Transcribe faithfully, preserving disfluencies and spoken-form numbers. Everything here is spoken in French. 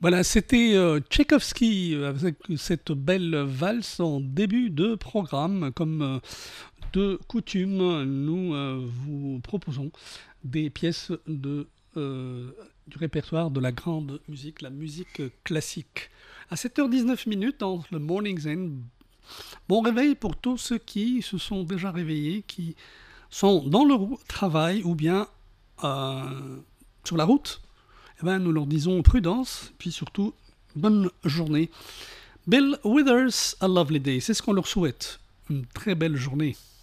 Voilà, c'était euh, Tchaïkovski euh, avec cette belle valse en début de programme. Comme euh, de coutume, nous euh, vous proposons des pièces de, euh, du répertoire de la grande musique, la musique classique. À sept heures dix-neuf minutes dans le Morning Zen, bon réveil pour tous ceux qui se sont déjà réveillés, qui sont dans le travail ou bien euh, sur la route. Eh ben, nous leur disons prudence, puis surtout bonne journée. Bill Withers, a lovely day. C'est ce qu'on leur souhaite. Une très belle journée.